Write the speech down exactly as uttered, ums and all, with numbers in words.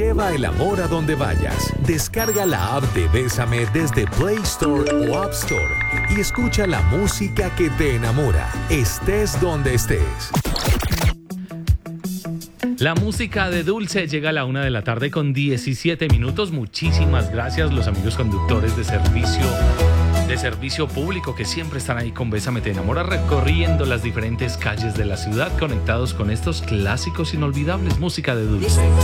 Lleva el amor a donde vayas. Descarga la app de Bésame desde Play Store o App Store y escucha la música que te enamora, estés donde estés. La música de Dulce llega a la una de la tarde con diecisiete minutos. Muchísimas gracias los amigos conductores de servicio de servicio público que siempre están ahí con Bésame te enamora, recorriendo las diferentes calles de la ciudad, conectados con estos clásicos inolvidables. Música de Dulce.